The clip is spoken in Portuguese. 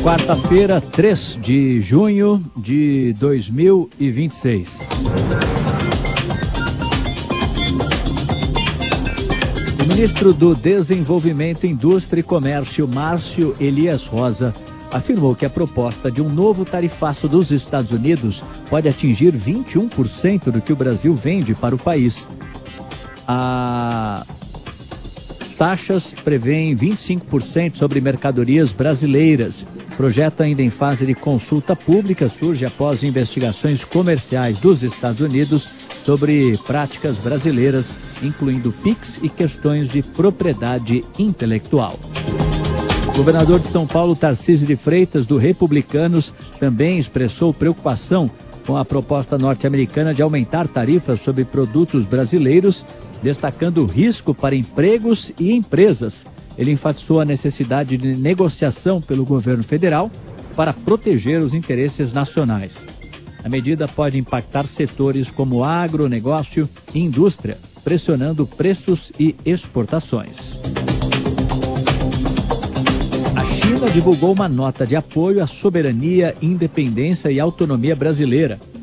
Quarta-feira, 3 de junho de 2026. O ministro do Desenvolvimento, Indústria e Comércio, Márcio Elias Rosa, afirmou que a proposta de um novo tarifaço dos Estados Unidos pode atingir 21% do que o Brasil vende para o país. As taxas prevêem 25% sobre mercadorias brasileiras. O projeto, ainda em fase de consulta pública, surge após investigações comerciais dos Estados Unidos sobre práticas brasileiras, incluindo PIX e questões de propriedade intelectual. O governador de São Paulo, Tarcísio de Freitas, do Republicanos, também expressou preocupação com a proposta norte-americana de aumentar tarifas sobre produtos brasileiros, destacando o risco para empregos e empresas. Ele enfatizou a necessidade de negociação pelo governo federal para proteger os interesses nacionais. A medida pode impactar setores como agronegócio e indústria, pressionando preços e exportações. A China divulgou uma nota de apoio à soberania, independência e autonomia brasileira.